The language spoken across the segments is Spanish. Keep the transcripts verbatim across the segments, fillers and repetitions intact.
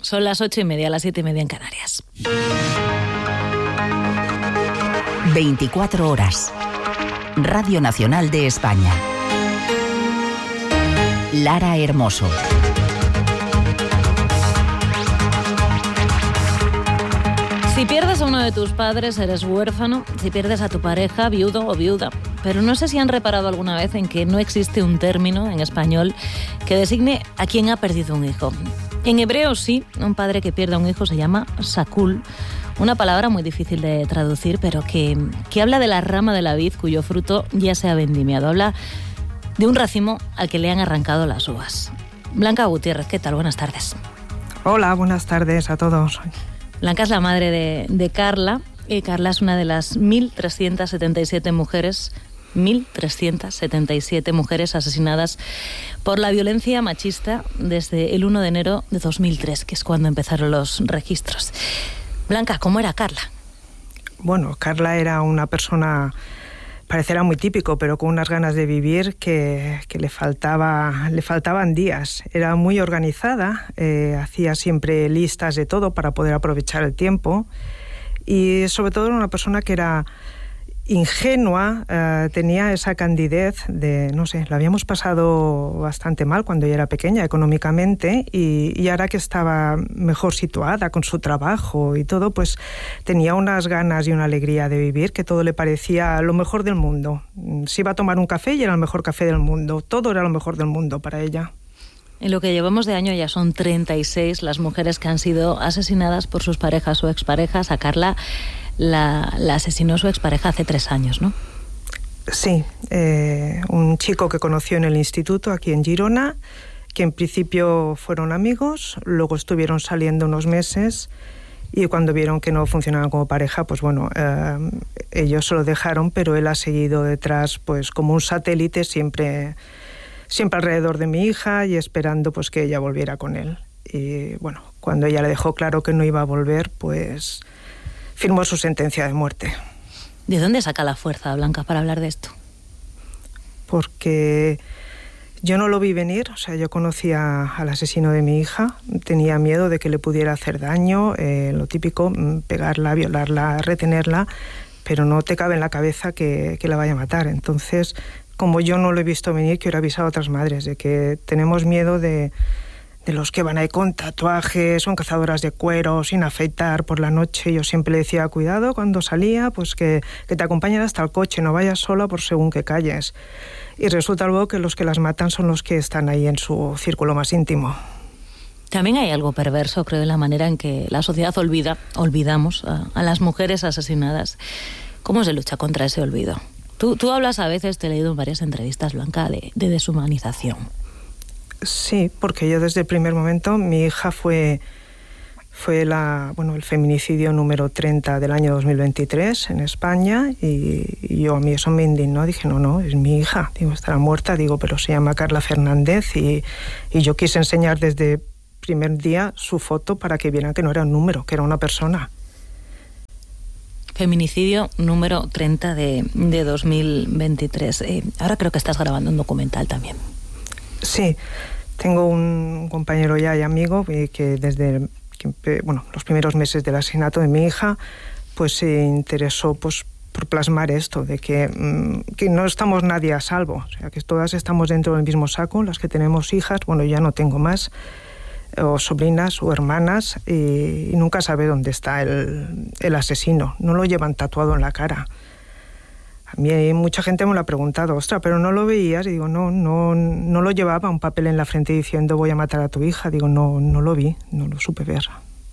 Son las ocho y media, las siete y media en Canarias. veinticuatro horas. Radio Nacional de España. Lara Hermoso. Si pierdes a uno de tus padres, eres huérfano. Si pierdes a tu pareja, viudo o viuda. Pero no sé si han reparado alguna vez en que no existe un término en español que designe a quien ha perdido un hijo. En hebreo sí, un padre que pierde a un hijo se llama sakul, una palabra muy difícil de traducir, pero que, que habla de la rama de la vid cuyo fruto ya se ha vendimiado. Habla de un racimo al que le han arrancado las uvas. Blanca Gutiérrez, ¿qué tal? Buenas tardes. Hola, buenas tardes a todos. Blanca es la madre de, de Carla, y Carla es una de las mil trescientas setenta y siete mujeres, mil trescientas setenta y siete mujeres asesinadas por la violencia machista desde el uno de enero de dos mil tres, que es cuando empezaron los registros. Blanca, ¿cómo era Carla? Bueno, Carla era una persona, parecerá muy típico, pero con unas ganas de vivir que, que le faltaba, le faltaban días. Era muy organizada, eh, hacía siempre listas de todo para poder aprovechar el tiempo y sobre todo era una persona que era ingenua, eh, tenía esa candidez de, no sé, la habíamos pasado bastante mal cuando ella era pequeña económicamente y, y ahora que estaba mejor situada con su trabajo y todo, pues tenía unas ganas y una alegría de vivir que todo le parecía lo mejor del mundo. Se iba a tomar un café y era el mejor café del mundo, todo era lo mejor del mundo para ella. En lo que llevamos de año ya son treinta y seis las mujeres que han sido asesinadas por sus parejas o exparejas. A Carla la, la asesinó su expareja hace tres años, ¿no? Sí, eh, un chico que conoció en el instituto aquí en Girona, que en principio fueron amigos, luego estuvieron saliendo unos meses y cuando vieron que no funcionaban como pareja, pues bueno, eh, ellos se lo dejaron, pero él ha seguido detrás pues como un satélite siempre... siempre alrededor de mi hija y esperando pues que ella volviera con él. Y bueno, cuando ella le dejó claro que no iba a volver, pues firmó su sentencia de muerte. ¿De dónde saca la fuerza, Blanca, para hablar de esto? Porque yo no lo vi venir, o sea, yo conocía al asesino de mi hija, tenía miedo de que le pudiera hacer daño, eh, lo típico, pegarla, violarla, retenerla, pero no te cabe en la cabeza que, que la vaya a matar. Entonces, como yo no lo he visto venir, quiero avisar a otras madres de que tenemos miedo de, de los que van ahí con tatuajes, son cazadoras de cuero, sin afeitar por la noche. Yo siempre le decía, cuidado cuando salía, pues que, que te acompañen hasta el coche, no vayas sola por según que calles. Y resulta luego que los que las matan son los que están ahí en su círculo más íntimo. También hay algo perverso, creo, en la manera en que la sociedad olvida, olvidamos a, a las mujeres asesinadas. ¿Cómo se lucha contra ese olvido? Tú, tú hablas a veces, te he leído en varias entrevistas, Blanca, de, de deshumanización. Sí, porque yo desde el primer momento, mi hija fue, fue la, bueno, el feminicidio número treinta del año dos mil veintitrés en España y, y yo a mí eso me indignó, dije, no, no, es mi hija, digo, estará muerta, digo, pero se llama Carla Fernández y, y yo quise enseñar desde el primer día su foto para que vieran que no era un número, que era una persona. Feminicidio número treinta de, de dos mil veintitrés. Eh, ahora creo que estás grabando un documental también. Sí, tengo un compañero ya y amigo que desde que, bueno, los primeros meses del asesinato de mi hija pues se interesó pues, por plasmar esto, de que, que no estamos nadie a salvo, o sea, que todas estamos dentro del mismo saco, las que tenemos hijas, bueno, ya no tengo más, o sobrinas o hermanas y, y nunca sabe dónde está el, el asesino, no lo llevan tatuado en la cara. A mí mucha gente me lo ha preguntado, ostras, pero no lo veías, y digo, no, no, no lo llevaba un papel en la frente diciendo voy a matar a tu hija, digo, no, no lo vi, no lo supe ver.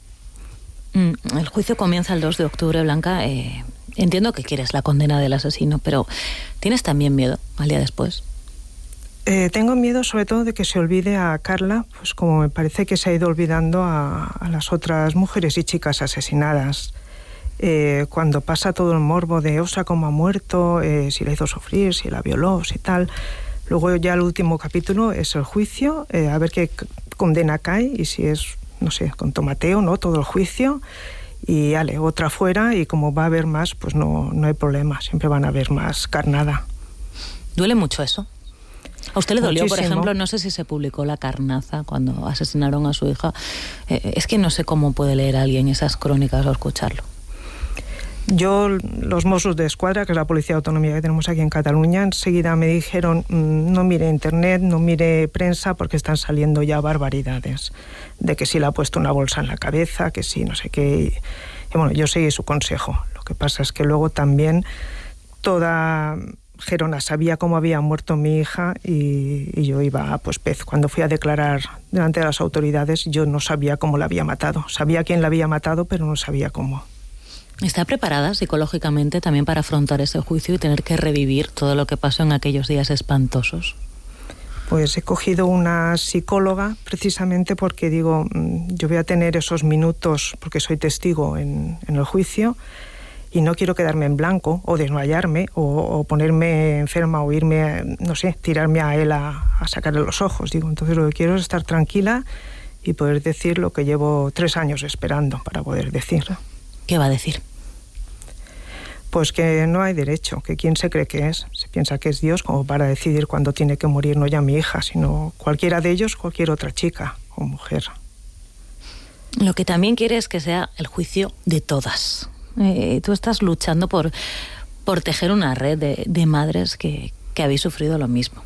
Mm, el juicio comienza el dos de octubre, Blanca, eh, entiendo que quieres la condena del asesino, pero ¿tienes también miedo al día después? Eh, tengo miedo sobre todo de que se olvide a Carla, pues como me parece que se ha ido olvidando a, a las otras mujeres y chicas asesinadas. Eh, cuando pasa todo el morbo de, ostras, cómo ha muerto, eh, si la hizo sufrir, si la violó, si tal. Luego ya el último capítulo es el juicio, eh, a ver qué condena cae y si es, no sé, con tomateo, ¿no? Todo el juicio y, ale, otra fuera y como va a haber más, pues no, no hay problema, siempre van a haber más carnada. ¿Duele mucho eso? ¿A usted le dolió, Muchísimo. por ejemplo, no sé si se publicó La Carnaza cuando asesinaron a su hija? Eh, es que no sé cómo puede leer a alguien esas crónicas o escucharlo. Yo, los Mossos de Escuadra, que es la policía autonómica que tenemos aquí en Cataluña, enseguida me dijeron, no mire internet, no mire prensa, porque están saliendo ya barbaridades. De que si le ha puesto una bolsa en la cabeza, que sí, no sé qué. Y bueno, yo seguí su consejo. Lo que pasa es que luego también toda Gerona sabía cómo había muerto mi hija y, y yo iba, pues pez. Cuando fui a declarar delante de las autoridades, yo no sabía cómo la había matado. Sabía quién la había matado, pero no sabía cómo. ¿Está preparada psicológicamente también para afrontar ese juicio y tener que revivir todo lo que pasó en aquellos días espantosos? Pues he cogido una psicóloga precisamente porque digo, yo voy a tener esos minutos, porque soy testigo en, en el juicio, y no quiero quedarme en blanco o desmayarme o, o ponerme enferma o irme, no sé, tirarme a él a, a sacarle los ojos. Digo, entonces lo que quiero es estar tranquila y poder decir lo que llevo tres años esperando para poder decir. ¿Qué va a decir? Pues que no hay derecho, que quién se cree que es. Se piensa que es Dios como para decidir cuándo tiene que morir, no ya mi hija, sino cualquiera de ellos, cualquier otra chica o mujer. Lo que también quiere es que sea el juicio de todas. Eh, tú estás luchando por, por tejer una red de, de madres que, que habéis sufrido lo mismo.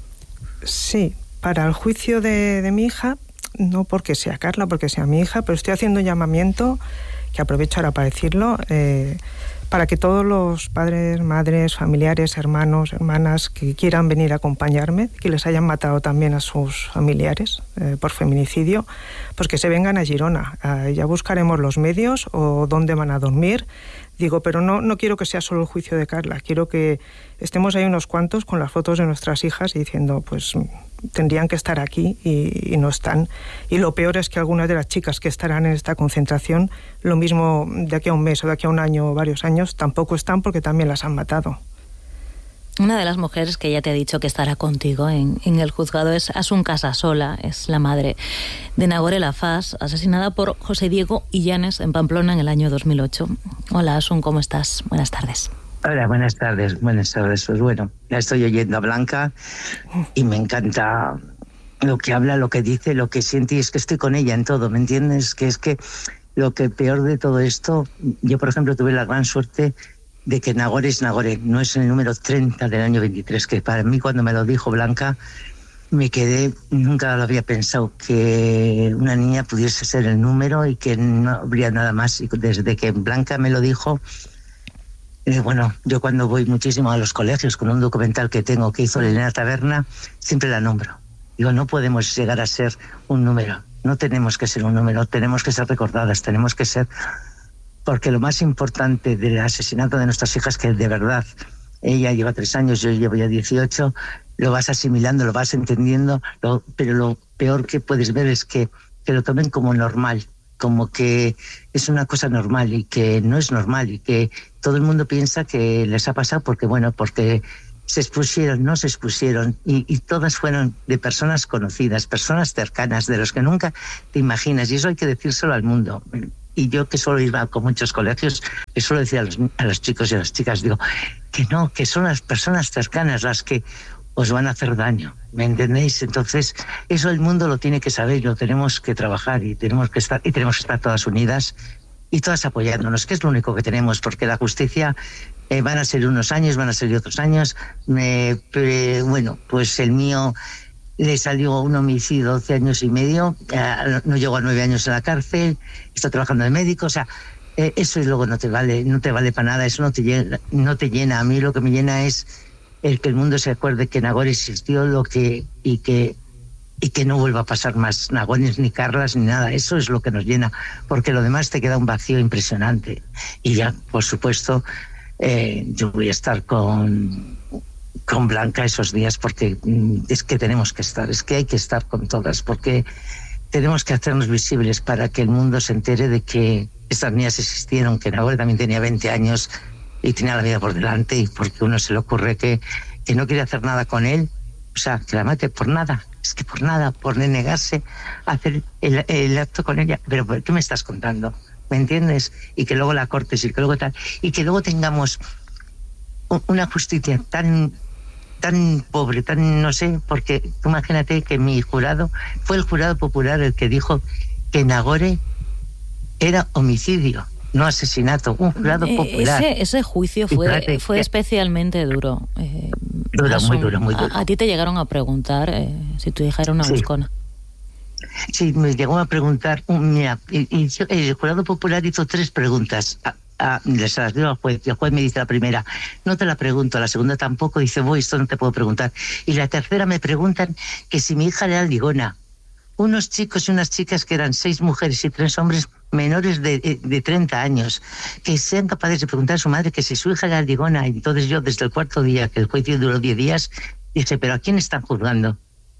Sí, para el juicio de, de mi hija, no porque sea Carla, porque sea mi hija, pero estoy haciendo un llamamiento, que aprovecho ahora para decirlo, eh, para que todos los padres, madres, familiares, hermanos, hermanas que quieran venir a acompañarme, que les hayan matado también a sus familiares eh, por feminicidio, pues que se vengan a Girona. Eh, ya buscaremos los medios o dónde van a dormir. Digo, pero no, no quiero que sea solo el juicio de Carla, quiero que estemos ahí unos cuantos con las fotos de nuestras hijas y diciendo, pues tendrían que estar aquí y, y no están. Y lo peor es que algunas de las chicas que estarán en esta concentración, lo mismo de aquí a un mes o de aquí a un año o varios años, tampoco están porque también las han matado. Una de las mujeres que ya te ha dicho que estará contigo en, en el juzgado es Asun Casasola, es la madre de Nagore Laffas, asesinada por José Diego Illanes en Pamplona en el año dos mil ocho. Hola Asun, ¿cómo estás? Buenas tardes. Hola, buenas tardes, buenas tardes. Pues bueno, ya estoy oyendo a Blanca y me encanta lo que habla, lo que dice, lo que siente, y es que estoy con ella en todo, ¿me entiendes? Que es que lo que peor de todo esto, yo por ejemplo tuve la gran suerte de que Nagore es Nagore, no es el número treinta del año veintitrés, que para mí cuando me lo dijo Blanca me quedé, nunca lo había pensado, que una niña pudiese ser el número y que no habría nada más. Y desde que Blanca me lo dijo, eh, bueno, yo cuando voy muchísimo a los colegios con un documental que tengo que hizo Elena Taberna, siempre la nombro. Digo, no podemos llegar a ser un número, no tenemos que ser un número, tenemos que ser recordadas, tenemos que ser... Porque lo más importante del asesinato de nuestras hijas, que de verdad, ella lleva tres años, yo llevo ya dieciocho, lo vas asimilando, lo vas entendiendo, lo, pero lo peor que puedes ver es que, que lo tomen como normal, como que es una cosa normal y que no es normal y que todo el mundo piensa que les ha pasado porque, bueno, porque se expusieron, no se expusieron y, y todas fueron de personas conocidas, personas cercanas, de los que nunca te imaginas, y eso hay que decírselo al mundo. Y yo, que solo iba con muchos colegios, le suelo decir a los, a los chicos y a las chicas, digo, que no, que son las personas cercanas las que os van a hacer daño, ¿me entendéis? Entonces, eso el mundo lo tiene que saber y lo tenemos que trabajar y tenemos que estar, y tenemos que estar todas unidas y todas apoyándonos, que es lo único que tenemos, porque la justicia eh, van a ser unos años, van a ser otros años. Eh, pero, bueno, pues el mío... Le salió un homicidio, doce años y medio, eh, no llegó a nueve años en la cárcel, está trabajando de médico, o sea, eh, eso luego no te vale, no te vale para nada, eso no te llena, no te llena. A mí lo que me llena es el que el mundo se acuerde que Nagore existió, lo que y que y que no vuelva a pasar más Nagones ni Carlas ni nada. Eso es lo que nos llena, porque lo demás te queda un vacío impresionante. Y ya, por supuesto, eh, yo voy a estar con con Blanca esos días, porque es que tenemos que estar, es que hay que estar con todas, porque tenemos que hacernos visibles para que el mundo se entere de que estas niñas existieron, que Nagore también tenía veinte años y tenía la vida por delante, y porque uno se le ocurre que, que no quiere hacer nada con él, o sea, que la mate por nada, es que por nada, por negarse a hacer el, el acto con ella. Pero ¿qué me estás contando? ¿Me entiendes? Y que luego la cortes y que luego tal, y que luego tengamos una justicia tan tan pobre, tan no sé, porque tú imagínate que mi jurado, fue el jurado popular el que dijo que Nagore era homicidio, no asesinato, un jurado popular. Ese, ese juicio fue, fue especialmente duro. Eh, duro, muy duro, muy duro. A, a ti te llegaron a preguntar eh, si tu hija era una sí. buscona. Sí, me llegó a preguntar, mira, y, y el jurado popular hizo tres preguntas. A, a, les las dio al juez, y el juez me dice la primera, no te la pregunto, la segunda tampoco, dice, voy, esto no te puedo preguntar. Y la tercera me preguntan que si mi hija era ligona. Unos chicos y unas chicas que eran seis mujeres y tres hombres menores de, de treinta años, que sean capaces de preguntar a su madre que si su hija era ligona. Entonces yo, desde el cuarto día, que el juicio duró diez días, dije, ¿pero a quién están juzgando?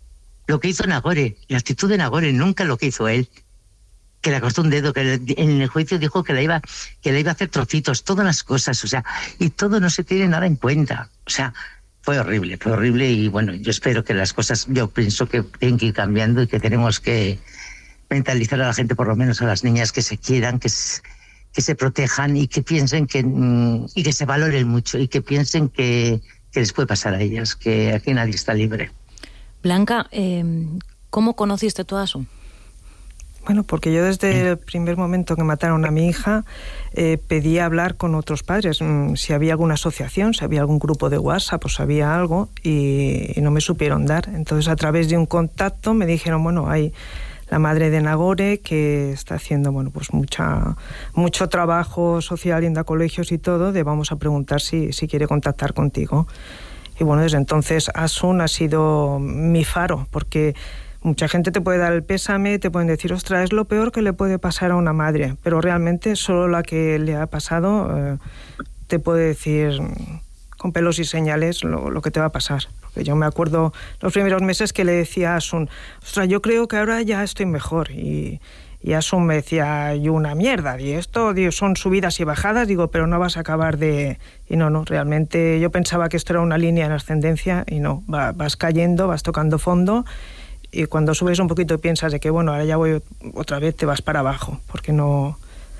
Lo que hizo Nagore, la actitud de Nagore, nunca lo que hizo él, que le cortó un dedo, que en el juicio dijo que le iba, que le iba a hacer trocitos, todas las cosas, o sea, y todo no se tiene nada en cuenta, o sea, fue horrible, fue horrible y bueno, yo espero que las cosas, yo pienso que tienen que ir cambiando y que tenemos que mentalizar a la gente, por lo menos a las niñas, que se quieran, que se, que se protejan y que piensen que, y que se valoren mucho y que piensen que, que les puede pasar a ellas, que aquí nadie está libre. Blanca, eh, ¿cómo conociste tú a Asun? Bueno, porque yo desde el primer momento que mataron a mi hija eh, pedí hablar con otros padres, mmm, si había alguna asociación, si había algún grupo de WhatsApp, pues había algo, y, y no me supieron dar. Entonces, a través de un contacto me dijeron, bueno, hay la madre de Nagore que está haciendo, bueno, pues mucha mucho trabajo social, yendo a colegios y todo, de vamos a preguntar si, si quiere contactar contigo. Y bueno, desde entonces Asun ha sido mi faro, porque mucha gente te puede dar el pésame, te pueden decir, ostras, es lo peor que le puede pasar a una madre, pero realmente solo la que le ha pasado eh, te puede decir con pelos y señales lo, lo que te va a pasar. Porque yo me acuerdo los primeros meses que le decía a Asun, ostras, yo creo que ahora ya estoy mejor, y... Y Asun me decía, yo una mierda, y esto digo, son subidas y bajadas, digo, pero no vas a acabar de... Y no, no, realmente yo pensaba que esto era una línea en ascendencia y no, va, vas cayendo, vas tocando fondo, y cuando subes un poquito piensas de que, bueno, ahora ya voy otra vez, te vas para abajo, porque no...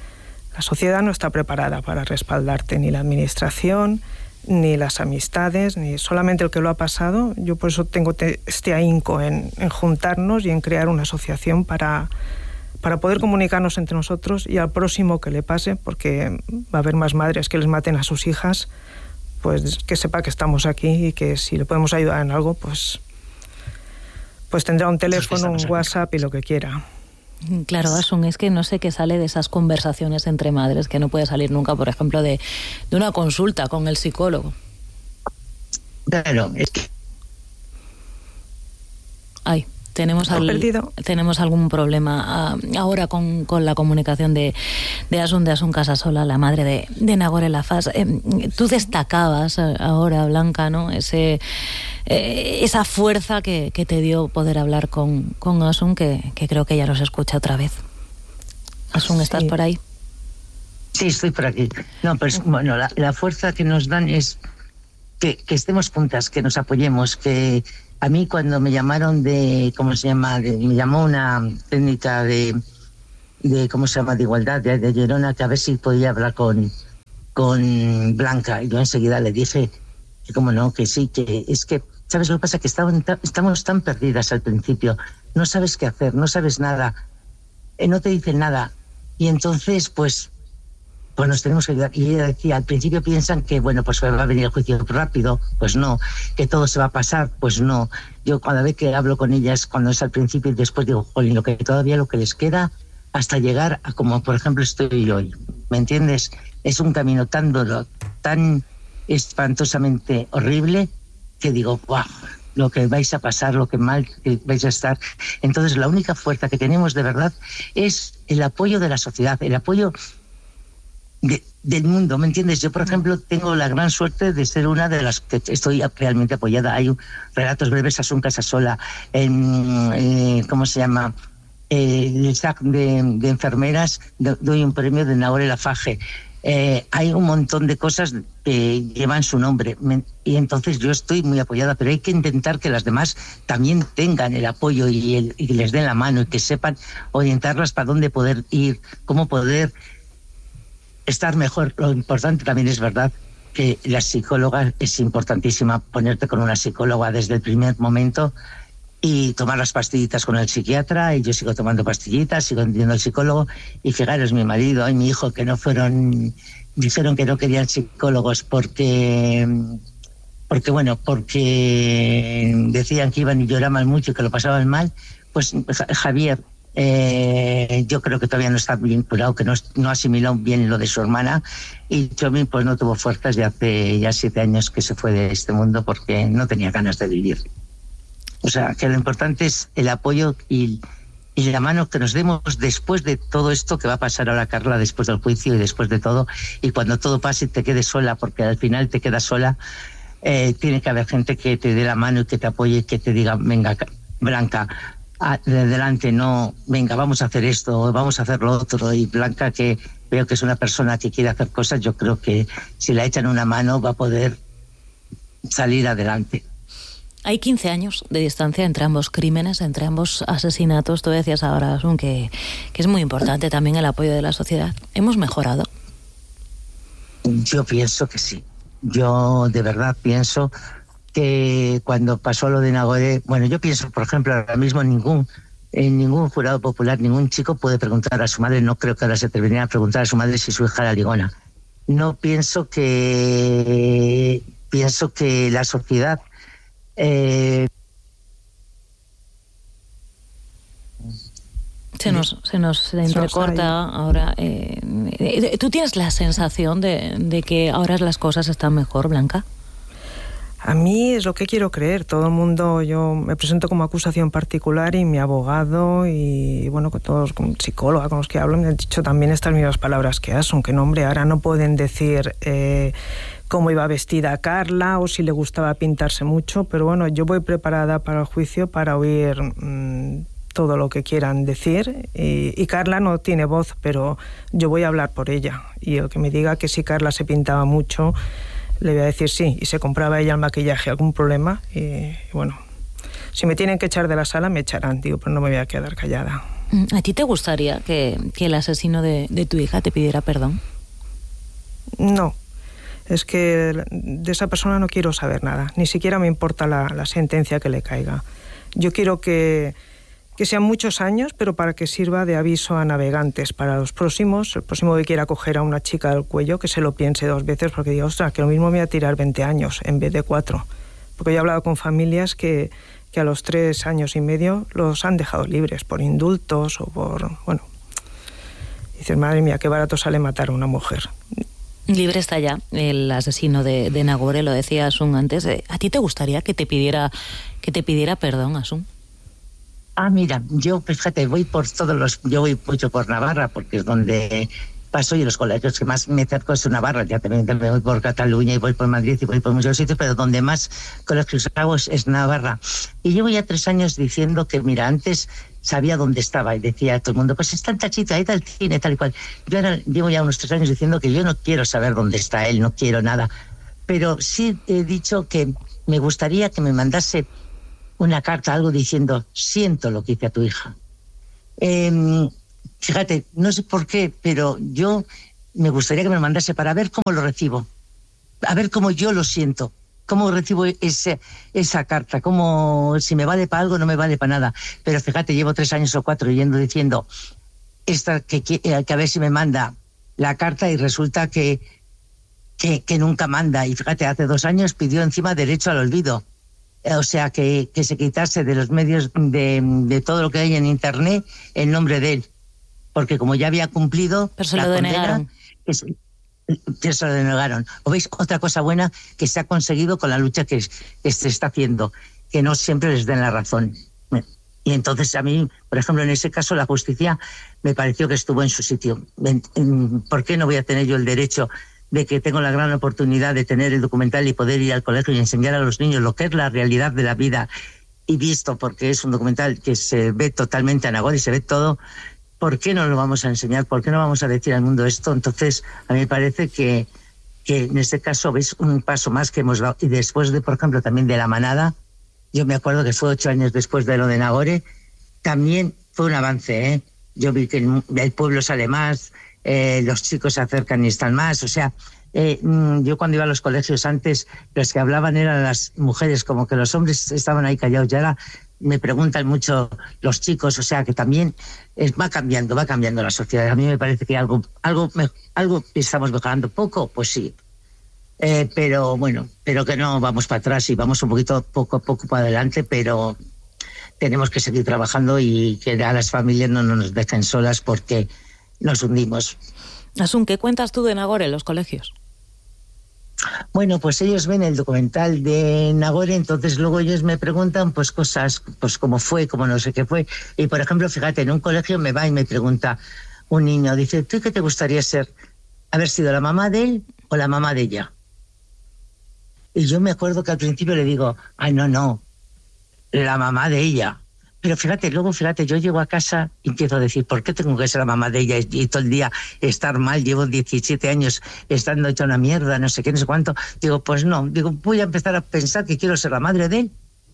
La sociedad no está preparada para respaldarte, ni la administración, ni las amistades, ni solamente el que lo ha pasado. Yo por eso tengo este ahínco en, en juntarnos y en crear una asociación para... para poder comunicarnos entre nosotros y al próximo que le pase, porque va a haber más madres que les maten a sus hijas, pues que sepa que estamos aquí y que si le podemos ayudar en algo, pues, pues tendrá un teléfono, un WhatsApp y lo que quiera. Claro, Asun, es que no sé qué sale de esas conversaciones entre madres, que no puede salir nunca, por ejemplo, de, de una consulta con el psicólogo. Claro, es que... Ay. Tenemos, al, tenemos algún problema uh, ahora con, con la comunicación de, de Asun, de Asun Casasola, la madre de, de Nagore Lafaz. Eh, tú destacabas ahora, Blanca, ¿no? Ese, eh, esa fuerza que, que te dio poder hablar con, con Asun, que, que creo que ya nos escucha otra vez. Asun, ¿estás sí. por ahí? Sí, estoy por aquí. No, pero es, bueno, la, la fuerza que nos dan es que, que estemos juntas, que nos apoyemos, que... A mí cuando me llamaron de, ¿cómo se llama? De, me llamó una técnica de, de, ¿cómo se llama? De igualdad, de, de Gerona, que a ver si podía hablar con, con Blanca. Y yo enseguida le dije, que cómo no, que sí, que es que, ¿sabes lo que pasa? Que estaban, estamos tan perdidas al principio. No sabes qué hacer, no sabes nada, eh, no te dicen nada. Y entonces, pues... pues nos tenemos que ayudar. Y ella decía, al principio piensan que, bueno, pues va a venir el juicio rápido, pues no, que todo se va a pasar, pues no. Yo cada vez que hablo con ellas, cuando es al principio y después digo, jolín, lo que todavía lo que les queda hasta llegar a como, por ejemplo, estoy hoy, ¿me entiendes? Es un camino tan duro, tan espantosamente horrible, que digo, ¡guau! Lo que vais a pasar, lo que mal que vais a estar. Entonces, la única fuerza que tenemos de verdad es el apoyo de la sociedad, el apoyo... De, del mundo, ¿me entiendes? Yo, por ejemplo, tengo la gran suerte de ser una de las que estoy realmente apoyada. Hay un, relatos breves, Asun Casasola, en, eh, ¿cómo se llama? Eh, el S A C de, de enfermeras, do, doy un premio de Nagore Lafaz. Eh, hay un montón de cosas que llevan su nombre, me, y entonces yo estoy muy apoyada, pero hay que intentar que las demás también tengan el apoyo y, el, y les den la mano y que sepan orientarlas para dónde poder ir, cómo poder estar mejor. Lo importante también es verdad que la psicóloga es importantísima, ponerte con una psicóloga desde el primer momento y tomar las pastillitas con el psiquiatra, y yo sigo tomando pastillitas, sigo entiendo al psicólogo, y fijaros, mi marido y mi hijo que no fueron, dijeron que no querían psicólogos porque, porque bueno, porque decían que iban y lloraban mucho y que lo pasaban mal, pues Javier, eh, yo creo que todavía no está bien curado, que no, no asimiló bien lo de su hermana, y Chomi pues no tuvo fuerzas, ya hace ya siete años que se fue de este mundo porque no tenía ganas de vivir. O sea, que lo importante es el apoyo y, y la mano que nos demos después de todo esto que va a pasar ahora, Carla, después del juicio y después de todo. Y cuando todo pase y te quedes sola, porque al final te quedas sola, eh, tiene que haber gente que te dé la mano y que te apoye y que te diga, venga, Blanca, de adelante, no, venga, vamos a hacer esto, vamos a hacer lo otro. Y Blanca, que veo que es una persona que quiere hacer cosas, yo creo que si la echan una mano va a poder salir adelante. Hay quince años de distancia entre ambos crímenes, entre ambos asesinatos. Tú decías ahora, Asun, que, que es muy importante también el apoyo de la sociedad. ¿Hemos mejorado? Yo pienso que sí. Yo de verdad pienso que cuando pasó lo de Nagore, bueno, yo pienso, por ejemplo, ahora mismo ningún, en ningún jurado popular, ningún chico puede preguntar a su madre, no creo que ahora se atrevería a preguntar a su madre si su hija era ligona. No pienso que, pienso que la sociedad Eh... se nos se nos entrecorta ahora. Eh, ¿Tú tienes la sensación de, de que ahora las cosas están mejor, Blanca? A mí es lo que quiero creer. Todo el mundo, yo me presento como acusación particular y mi abogado y bueno, con todos, con psicóloga con los que hablo me han dicho también estas mismas palabras que Asun, que no, hombre, ahora no pueden decir eh, cómo iba vestida Carla o si le gustaba pintarse mucho, pero bueno, yo voy preparada para el juicio para oír mmm, todo lo que quieran decir y, y Carla no tiene voz, pero yo voy a hablar por ella, y el que me diga que si Carla se pintaba mucho le voy a decir sí, y se compraba ella el maquillaje, algún problema, y, y bueno, si me tienen que echar de la sala me echarán, digo, pero no me voy a quedar callada. ¿A ti te gustaría que, que el asesino de, de tu hija te pidiera perdón? No. Es que de esa persona no quiero saber nada, ni siquiera me importa la, la sentencia que le caiga. Yo quiero que, que sean muchos años, pero para que sirva de aviso a navegantes para los próximos. El próximo que quiera coger a una chica del cuello, que se lo piense dos veces, porque diga, ostras, que lo mismo me voy a tirar veinte años en vez de cuatro. Porque yo he hablado con familias que, que a los tres años y medio los han dejado libres por indultos o por, bueno... Dices, madre mía, qué barato sale matar a una mujer. Libre está ya el asesino de, de Nagore, lo decía Asun antes. ¿A ti te gustaría que te pidiera que te pidiera perdón, Asun? Ah, mira, yo, fíjate, voy por todos los... Yo voy mucho por Navarra, porque es donde paso, y los colegios que más me acerco es Navarra. Ya también, también voy por Cataluña y voy por Madrid y voy por muchos sitios, pero donde más colegios hago es, es Navarra. Y llevo ya tres años diciendo que, mira, antes sabía dónde estaba y decía a todo el mundo, pues está en Tachita, ahí está el cine, tal y cual. Yo ahora llevo ya unos tres años diciendo que yo no quiero saber dónde está él, no quiero nada. Pero sí he dicho que me gustaría que me mandase una carta, algo diciendo, siento lo que hice a tu hija. Eh, fíjate, no sé por qué, pero yo me gustaría que me mandase para ver cómo lo recibo, a ver cómo yo lo siento. ¿Cómo recibo ese, esa carta? ¿Cómo, si me vale para algo, no me vale para nada? Pero fíjate, llevo tres años o cuatro yendo diciendo esta, que, que, que a ver si me manda la carta y resulta que, que, que nunca manda. Y fíjate, hace dos años pidió encima derecho al olvido. O sea, que, que se quitase de los medios, de, de todo lo que hay en Internet, el nombre de él. Porque como ya había cumplido... Pero se lo denegaron. Que se, que se lo denegaron. ¿O veis? Otra cosa buena que se ha conseguido con la lucha que, que se está haciendo, que no siempre les den la razón. Y entonces a mí, por ejemplo, en ese caso la justicia me pareció que estuvo en su sitio. ¿Por qué no voy a tener yo el derecho de que tengo la gran oportunidad de tener el documental y poder ir al colegio y enseñar a los niños lo que es la realidad de la vida? Y visto, porque es un documental que se ve totalmente a Nagore y se ve todo, ¿por qué no lo vamos a enseñar? ¿Por qué no vamos a decir al mundo esto? Entonces, a mí me parece que, que en este caso veis un paso más que hemos dado. Y después de, por ejemplo, también de La Manada, yo me acuerdo que fue ocho años después de lo de Nagore, también fue un avance, ¿eh? Yo vi que el, el pueblo sale más, eh, los chicos se acercan y están más, o sea, Eh, yo cuando iba a los colegios antes, los que hablaban eran las mujeres, como que los hombres estaban ahí callados. Y ahora me preguntan mucho los chicos, o sea que también es, va cambiando, va cambiando la sociedad. A mí me parece que algo, algo, algo estamos mejorando poco, pues sí. Eh, pero bueno, pero que no vamos para atrás y vamos un poquito poco a poco para adelante, pero tenemos que seguir trabajando y que a las familias no nos dejen solas porque nos hundimos. Asun, ¿qué cuentas tú de Nagore en los colegios? Bueno, pues ellos ven el documental de Nagore, entonces luego ellos me preguntan pues cosas, pues cómo fue, cómo no sé qué fue. Y por ejemplo, fíjate, en un colegio me va y me pregunta un niño, dice, ¿tú qué te gustaría ser? ¿Haber sido la mamá de él o la mamá de ella? Y yo me acuerdo que al principio le digo, ay, no, no, la mamá de ella. Pero fíjate, luego fíjate, yo llego a casa y empiezo a decir, ¿por qué tengo que ser la mamá de ella y, y todo el día estar mal? Llevo diecisiete años estando hecha una mierda, no sé qué, no sé cuánto. Digo, pues no, digo, voy a empezar a pensar que quiero ser la madre de él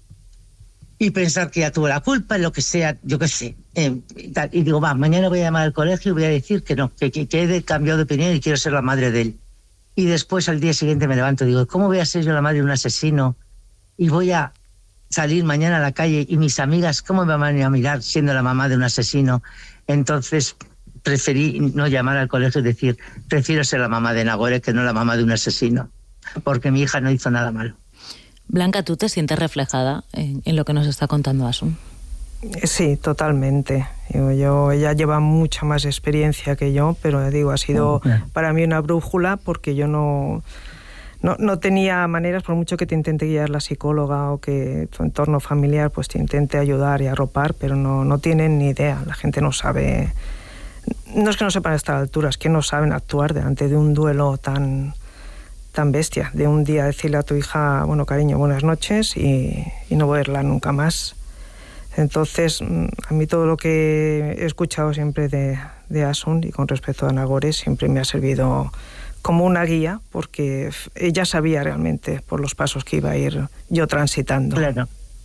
y pensar que ya tuvo la culpa, lo que sea, yo qué sé. Eh, y, tal. Y digo, va, mañana voy a llamar al colegio y voy a decir que no, que, que, que he cambiado de opinión y quiero ser la madre de él. Y después al día siguiente me levanto y digo, ¿cómo voy a ser yo la madre de un asesino? Y voy a salir mañana a la calle y mis amigas, ¿cómo me van a mirar siendo la mamá de un asesino? Entonces preferí no llamar al colegio y decir, prefiero ser la mamá de Nagore que no la mamá de un asesino, porque mi hija no hizo nada malo. Blanca, ¿tú te sientes reflejada en, en lo que nos está contando Asun? Sí, totalmente. Yo, yo, ella lleva mucha más experiencia que yo, pero digo, ha sido okay. para mí una brújula porque yo no... No, no tenía maneras, por mucho que te intente guiar la psicóloga o que tu entorno familiar pues te intente ayudar y arropar, pero no, no tienen ni idea. La gente no sabe, no es que no sepan estar a la altura, es que no saben actuar delante de un duelo tan, tan bestia. De un día decirle a tu hija, bueno, cariño, buenas noches y, y no verla nunca más. Entonces, a mí todo lo que he escuchado siempre de, de Asun y con respecto a Nagore siempre me ha servido como una guía, porque ella sabía realmente por los pasos que iba a ir yo transitando. Claro.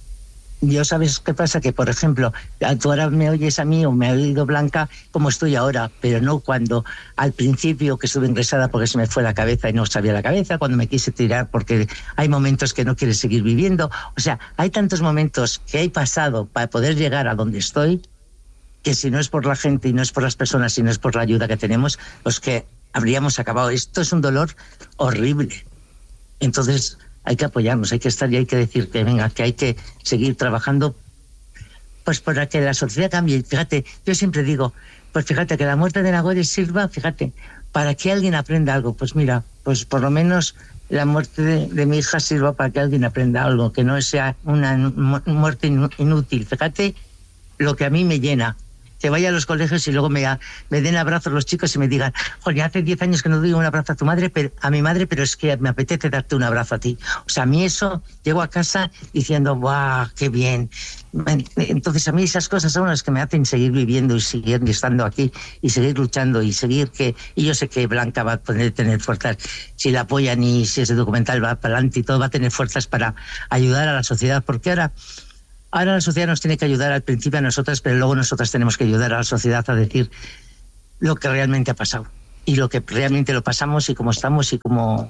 Yo, ¿sabes qué pasa? Que, por ejemplo, tú ahora me oyes a mí o me ha oído Blanca como estoy ahora, pero no cuando al principio que estuve ingresada porque se me fue la cabeza y no sabía la cabeza, cuando me quise tirar porque hay momentos que no quieres seguir viviendo. O sea, hay tantos momentos que he pasado para poder llegar a donde estoy, que si no es por la gente y no es por las personas, si no es por la ayuda que tenemos, los que habríamos acabado. Esto es un dolor horrible. Entonces hay que apoyarnos, hay que estar y hay que decir que venga, que hay que seguir trabajando pues para que la sociedad cambie. Fíjate, yo siempre digo, pues fíjate que la muerte de Nagore sirva, fíjate, para que alguien aprenda algo. Pues mira, pues por lo menos la muerte de, de mi hija sirva para que alguien aprenda algo, que no sea una muerte inútil. Fíjate lo que a mí me llena. Que vaya a los colegios y luego me, me den abrazos los chicos y me digan, joder, hace diez años que no doy un abrazo a tu madre, pero, a mi madre, pero es que me apetece darte un abrazo a ti. O sea, a mí eso, llego a casa diciendo, ¡guau, qué bien! Entonces a mí esas cosas son las que me hacen seguir viviendo y seguir estando aquí y seguir luchando y seguir que... Y yo sé que Blanca va a poder tener fuerzas, si la apoyan y si ese documental va para adelante y todo, va a tener fuerzas para ayudar a la sociedad, porque ahora... Ahora la sociedad nos tiene que ayudar al principio a nosotras, pero luego nosotras tenemos que ayudar a la sociedad a decir lo que realmente ha pasado y lo que realmente lo pasamos y cómo estamos y cómo...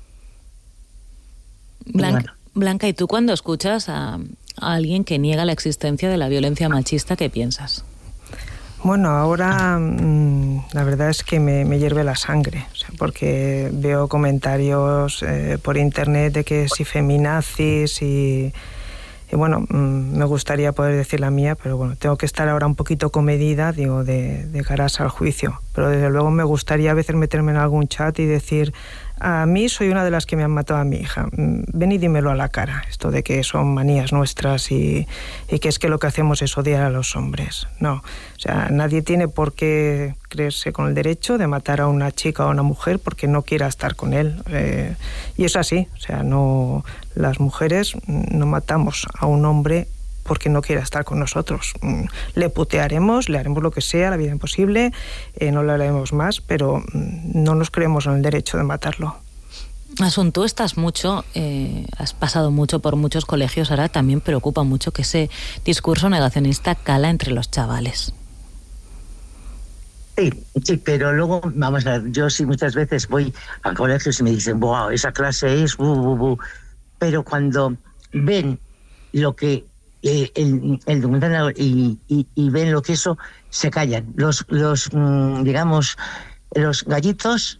Blanca, y bueno. Blanca, ¿y tú cuando escuchas a, a alguien que niega la existencia de la violencia machista, qué piensas? Bueno, ahora mmm, la verdad es que me, me hierve la sangre, o sea, porque veo comentarios eh, por internet de que si feminazis y... Y bueno, me gustaría poder decir la mía, pero bueno, tengo que estar ahora un poquito comedida, digo, de, de caras al juicio. Pero desde luego me gustaría a veces meterme en algún chat y decir, a mí soy una de las que me han matado a mi hija. Ven y dímelo a la cara, esto de que son manías nuestras y, y que es que lo que hacemos es odiar a los hombres. No, o sea, nadie tiene por qué creerse con el derecho de matar a una chica o a una mujer porque no quiera estar con él. Eh, y es así, o sea, no, las mujeres no matamos a un hombre porque no quiera estar con nosotros. Le putearemos, le haremos lo que sea, la vida imposible, eh, no le haremos más, pero no nos creemos en el derecho de matarlo. Asun, tú estás mucho, eh, has pasado mucho por muchos colegios, ahora también preocupa mucho que ese discurso negacionista cala entre los chavales. Sí, sí, pero luego, vamos a ver, yo sí muchas veces voy a colegios y me dicen, wow, esa clase es, bu, bu, bu. Pero cuando ven lo que eh, el, el documental y, y, y ven lo que eso, se callan. Los, los mm, digamos, los gallitos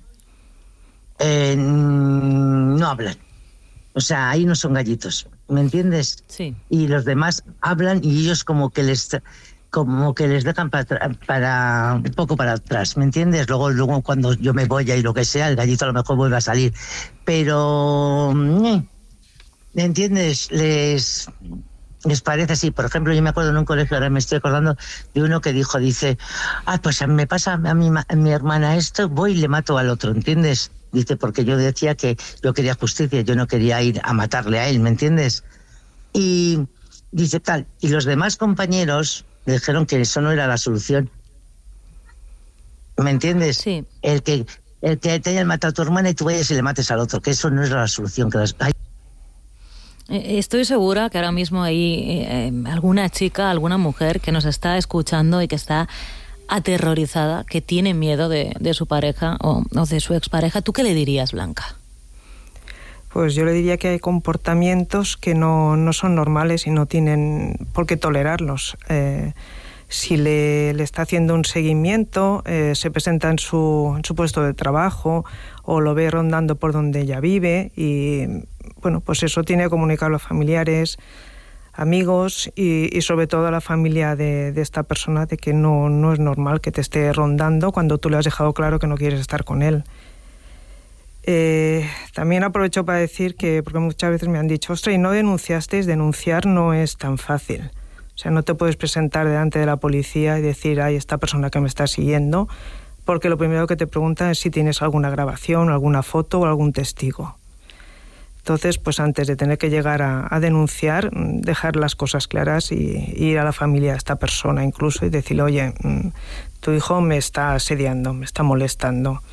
eh, no hablan. O sea, ahí no son gallitos, ¿me entiendes? Sí. Y los demás hablan y ellos como que les como que les dejan para, para un poco para atrás, ¿me entiendes? Luego, luego cuando yo me voy y lo que sea, el gallito a lo mejor vuelve a salir. Pero, ¿me entiendes? Les, les parece así. Por ejemplo, yo me acuerdo en un colegio, ahora me estoy acordando de uno que dijo, dice, ah, pues me pasa a mi, a mi hermana esto, voy y le mato al otro, ¿entiendes? Dice, porque yo decía que yo quería justicia, yo no quería ir a matarle a él, ¿me entiendes? Y dice tal, y los demás compañeros le dijeron que eso no era la solución. ¿Me entiendes? Sí. El que, el que te hayan matado a tu hermana y tú vayas y le mates al otro, que eso no es la solución. Que las... Ay. Estoy segura que ahora mismo hay eh, alguna chica, alguna mujer que nos está escuchando y que está aterrorizada, que tiene miedo de, de su pareja o, o de su expareja. ¿Tú qué le dirías, Blanca? Pues yo le diría que hay comportamientos que no, no son normales y no tienen por qué tolerarlos. Eh, si le, le está haciendo un seguimiento, eh, se presenta en su, en su puesto de trabajo o lo ve rondando por donde ella vive y, bueno, pues eso tiene que comunicarlo a familiares, amigos y, y sobre todo a la familia de, de esta persona, de que no, no es normal que te esté rondando cuando tú le has dejado claro que no quieres estar con él. Eh, también aprovecho para decir que, porque muchas veces me han dicho, ostras, ¿y no denunciasteis? Denunciar no es tan fácil. O sea, no te puedes presentar delante de la policía y decir, ay, esta persona que me está siguiendo, porque lo primero que te preguntan es si tienes alguna grabación, alguna foto o algún testigo. Entonces, pues antes de tener que llegar a, a denunciar, dejar las cosas claras y, y ir a la familia de esta persona incluso y decirle, oye, tu hijo me está asediando, me está molestando.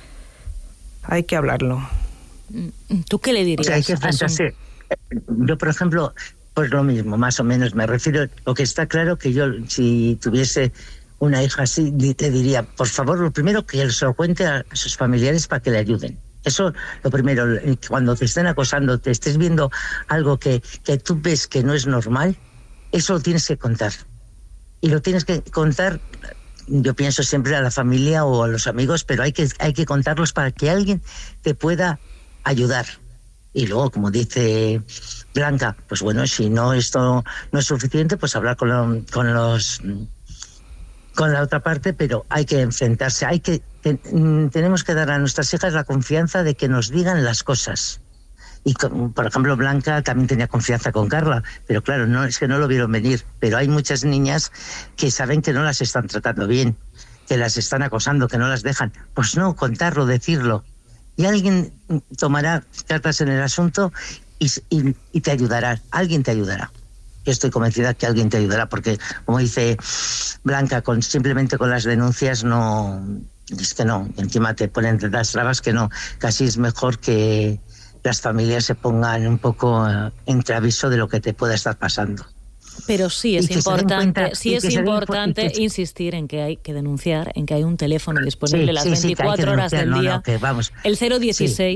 Hay que hablarlo. ¿Tú qué le dirías? O sea, hay que enfrentarse. Yo, por ejemplo, pues lo mismo, más o menos, me refiero, lo que está claro que yo, si tuviese una hija así, te diría, por favor, lo primero que se lo cuente a sus familiares para que le ayuden. Eso, lo primero, cuando te estén acosando, te estés viendo algo que, que tú ves que no es normal, eso lo tienes que contar. Y lo tienes que contar, yo pienso siempre a la familia o a los amigos, pero hay que, hay que contarlos para que alguien te pueda ayudar. Y luego, como dice Blanca, pues bueno, si no esto no es suficiente, pues hablar con, lo, con los... con la otra parte, pero hay que enfrentarse, hay que te, tenemos que dar a nuestras hijas la confianza de que nos digan las cosas. Y con, por ejemplo, Blanca también tenía confianza con Carla, pero claro, no es que no lo vieron venir, pero hay muchas niñas que saben que no las están tratando bien, que las están acosando, que no las dejan. Pues no, contarlo, decirlo. Y alguien tomará cartas en el asunto y, y, y te ayudará, alguien te ayudará. Yo estoy convencida que alguien te ayudará, porque, como dice Blanca, con simplemente con las denuncias no, es que no, encima te ponen las trabas que no, casi es mejor que las familias se pongan un poco entre aviso de lo que te pueda estar pasando. Pero sí es importante, cuenta, sí es importante que... insistir en que hay que denunciar, en que hay un teléfono disponible sí, las sí, veinticuatro sí, horas del no, día, no, que vamos. el cero dieciséis. Sí.